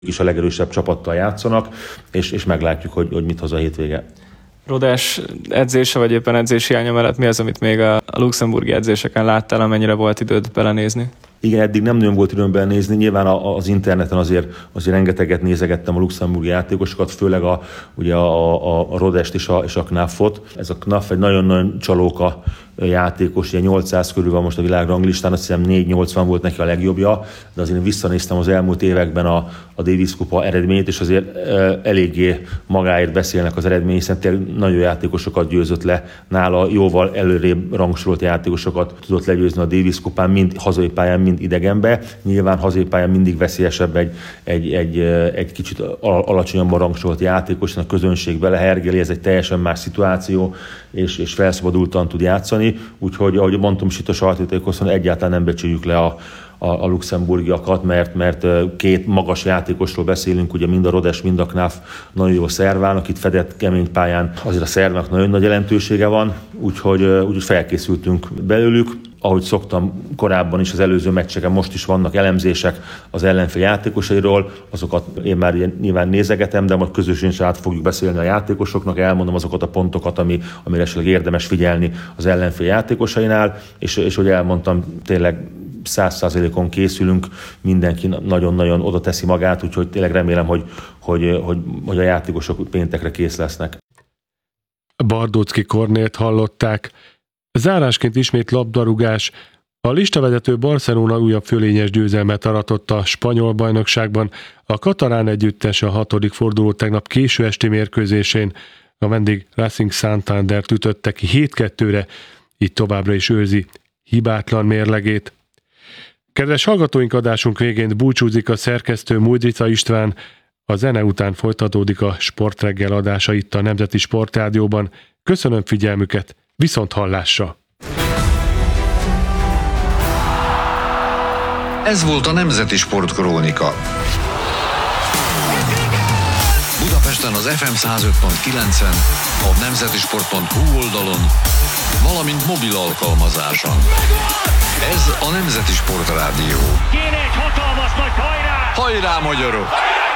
is a legerősebb csapattal játszanak, és meglátjuk, hogy mit hoz a hétvége. Rodás edzése, vagy éppen edzési hiánya mellett mi az, amit még a luxemburgi edzéseken láttál, amennyire volt időd belenézni? Igen, eddig nem nagyon volt időm belenézni, nyilván az interneten azért rengeteget nézegettem a luxemburgi játékosokat, főleg ugye a Rodest és a Knaffot. Ez a Knaff egy nagyon-nagyon csalóka játékos, ugye 800 körül van most a világranglistán, azt hiszem 480 volt neki a legjobbja, de azért visszanéztem az elmúlt években a Davis Kupa eredményt, és azért eléggé magáért beszélnek az eredmény, hiszen tényleg nagyon játékosokat győzött le, nála jóval előrébb rangsorolt játékosokat tudott legyőzni a Davis Kupán, mind hazai pályán, mind idegenbe. Nyilván hazai pályán mindig veszélyesebb egy kicsit alacsonyabban rangsorolt játékos, a közönség belehergeli, ez egy teljesen más szituáció, és felszabadultan tud játszani. Úgyhogy, ahogy mondtam, itt a sajtótájékoztatón egyáltalán nem becsüljük le a luxemburgiakat, mert két magas játékosról beszélünk, ugye mind a Rodes, mind a Knaff nagyon jól szerválnak, itt fedett kemény pályán azért a szervnek nagyon nagy jelentősége van, úgyhogy felkészültünk belőlük. Ahogy szoktam korábban is az előző meccseken, most is vannak elemzések az ellenfél játékosairól, azokat én már nyilván nézegetem, de majd közösen is át fogjuk beszélni a játékosoknak, elmondom azokat a pontokat, amire esetleg érdemes figyelni az ellenfél játékosainál, és hogy elmondtam, tényleg 100%-on készülünk, mindenki nagyon-nagyon oda teszi magát, úgyhogy tényleg remélem, hogy a játékosok péntekre kész lesznek. Bardóczky Kornélt hallották. Zárásként ismét labdarúgás. A listavezető Barcelona újabb fölényes győzelmet aratott a spanyol bajnokságban. A katalán együttes a 6. forduló tegnap késő esti mérkőzésén a vendég Racing Santandert ütötte ki 7-2-re, így továbbra is őrzi hibátlan mérlegét. Kedves hallgatóink, adásunk végén búcsúzik a szerkesztő Mújdrica István. A zene után folytatódik a Sportreggel adása itt a Nemzeti Sportrádióban. Köszönöm figyelmüket, viszont hallásra! Ez volt a Nemzeti Sportkrónika. Budapesten az FM 105.9-en, a nemzetisport.hu oldalon, valamint mobil alkalmazáson. Ez a Nemzeti Sportrádió. Kéne egy hatalmas nagy hajrá! Hajrá, magyarok!